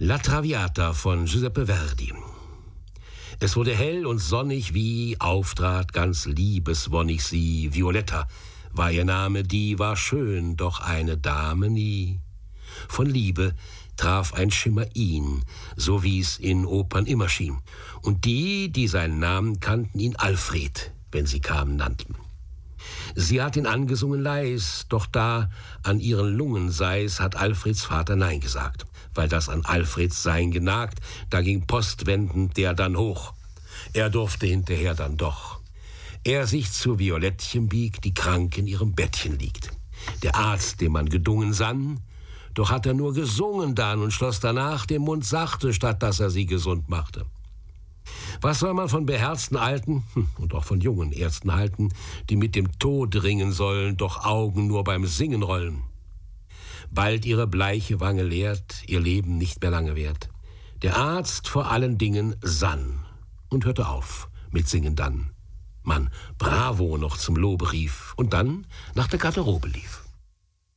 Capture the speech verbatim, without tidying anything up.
La Traviata von Giuseppe Verdi. Es wurde hell und sonnig, wie auftrat ganz liebeswonnig sie. Violetta war ihr Name, die war schön, doch eine Dame nie. Von Liebe traf ein Schimmer ihn, so wie's in Opern immer schien. Und die, die seinen Namen kannten, ihn Alfred, wenn sie kamen, nannten. Sie hat ihn angesungen leis, doch da an ihren Lungen sei's, hat Alfreds Vater Nein gesagt. Weil das an Alfreds Sein genagt, da ging postwendend der dann hoch. Er durfte hinterher dann doch. Er sich zu Violettchen biegt, die krank in ihrem Bettchen liegt. Der Arzt, dem man gedungen sann, doch hat er nur gesungen dann und schloss danach den Mund sachte, statt dass er sie gesund machte. Was soll man von beherzten Alten und auch von jungen Ärzten halten, die mit dem Tod ringen sollen, doch Augen nur beim Singen rollen? Bald ihre bleiche Wange leert, ihr Leben nicht mehr lange währt. Der Arzt vor allen Dingen sann und hörte auf mit Singen dann. Man Bravo noch zum Lobe rief und dann nach der Garderobe lief.